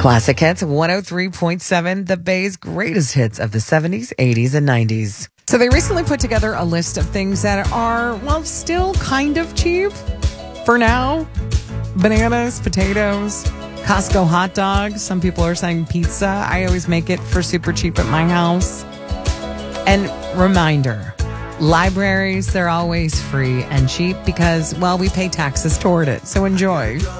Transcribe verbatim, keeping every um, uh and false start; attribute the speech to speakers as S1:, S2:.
S1: Classic Hits one oh three point seven, the Bay's greatest hits of the seventies, eighties, and nineties. So they recently put together a list of things that are, well, still kind of cheap for now. Bananas, potatoes, Costco hot dogs. Some people are saying pizza. I always make it for super cheap at my house. And reminder, libraries, they're always free and cheap because, well, we pay taxes toward it. So enjoy.